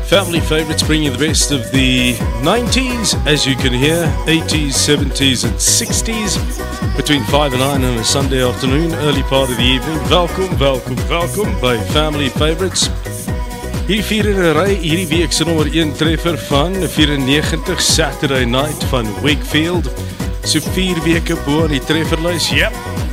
Family favorites bring you the best of the 90s, as you can hear, 80s, 70s and 60s, between 5 and 9 on a Sunday afternoon, early part of the evening. Welkom by Family Favorites. Hierdie vier in 'n ry, hierdie week se nommer 1 treffer van 94, Saturday Night van Wakefield. So 4 weke bo aan die trefferlys, yep.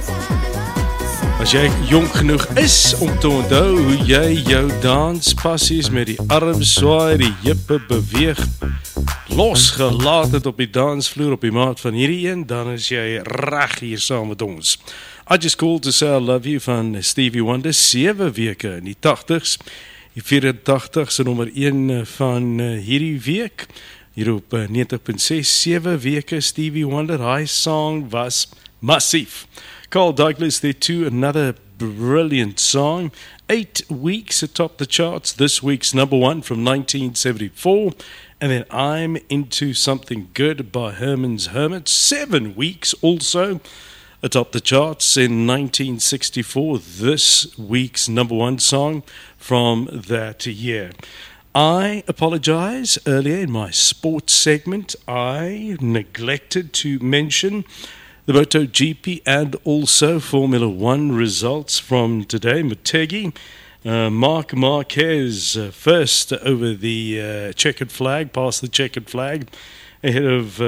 As jy jonk genoeg is om te onthou hoe jy jou danspassies met die arms swaai, die jippe beweeg, losgelaat het op die dansvloer op die maat van hierdie een, dan is jy reg hier saam met ons. I Just Called to Say I Love You van Stevie Wonder, 7 weke in die 80s, die 84 nommer 1 van hierdie week, hier op 90.6, 7 weke Stevie Wonder, hy song was massief. Carl Douglas there too, another brilliant song. 8 weeks atop the charts. This week's number 1 from 1974. And then I'm Into Something Good by Herman's Hermits. 7 weeks also atop the charts in 1964. This week's number 1 song from that year. I apologize. Earlier in my sports segment, I neglected to mention the MotoGP and also Formula One results from today. Motegi, Marc Marquez first over the checkered flag, past the checkered flag, ahead of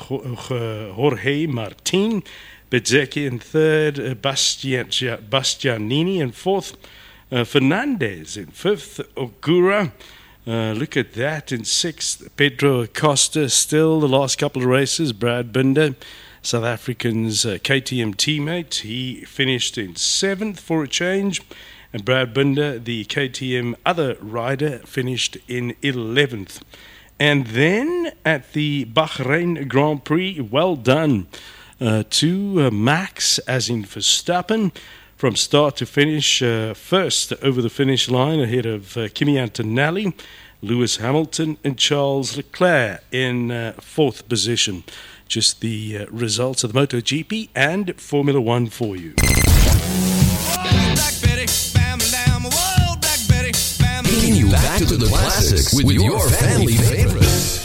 Jorge Martin. Bezzecchi in third, Bastianini in fourth, Fernandez in fifth, Ogura. Look at that in sixth, Pedro Acosta still the last couple of races, Brad Binder, South African's KTM teammate, he finished in 7th for a change, and Brad Binder, the KTM other rider, finished in 11th. And then at the Bahrain Grand Prix, well done to Max, as in Verstappen, from start to finish, first over the finish line ahead of Kimi Antonelli, Lewis Hamilton and Charles Leclerc in 4th position. Just the results of the MotoGP and Formula One for you. Taking you back to the classics with your family favorites.